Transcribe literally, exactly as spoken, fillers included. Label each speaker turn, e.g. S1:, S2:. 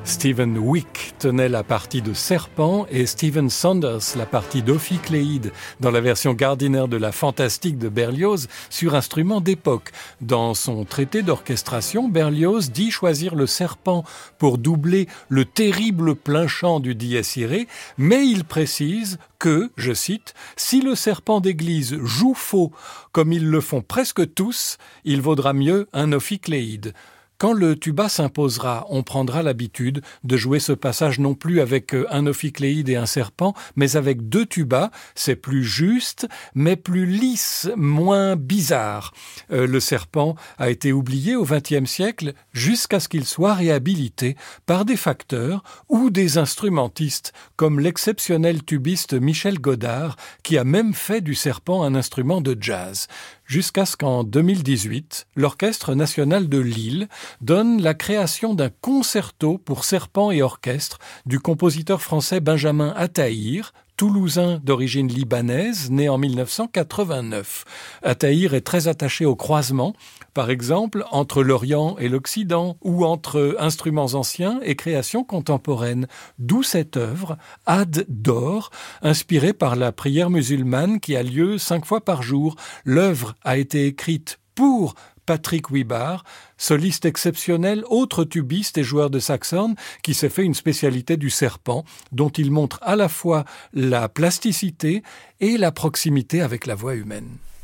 S1: Stephen Wick tenait la partie de Serpent et Stephen Saunders la partie d'Ophicléide dans la version Gardiner de la Fantastique de Berlioz sur instrument d'époque. Dans son traité d'orchestration, Berlioz dit choisir le serpent pour doubler le terrible plein chant du Dies Irae, mais il précise que, je cite, « si le serpent d'église joue faux comme ils le font presque tous, il vaudra mieux un Ophicléide ». Quand le tuba s'imposera, on prendra l'habitude de jouer ce passage non plus avec un ophicléide et un serpent, mais avec deux tubas. C'est plus juste, mais plus lisse, moins bizarre. Euh, le serpent a été oublié au vingtième siècle jusqu'à ce qu'il soit réhabilité par des facteurs ou des instrumentistes, comme l'exceptionnel tubiste Michel Godard, qui a même fait du serpent un instrument de jazz. Jusqu'à ce qu'en deux mille dix-huit, l'Orchestre national de Lille donne la création d'un concerto pour serpent et orchestre du compositeur français Benjamin Attahir, toulousain d'origine libanaise, né en mille neuf cent quatre-vingt-neuf. Attahir est très attaché au croisement, par exemple entre l'Orient et l'Occident, ou entre instruments anciens et créations contemporaines. D'où cette œuvre, Ad d'or, inspirée par la prière musulmane qui a lieu cinq fois par jour. L'œuvre a été écrite pour Patrick Wibar, soliste exceptionnel, autre tubiste et joueur de saxhorn, qui s'est fait une spécialité du serpent, dont il montre à la fois la plasticité et la proximité avec la voix humaine.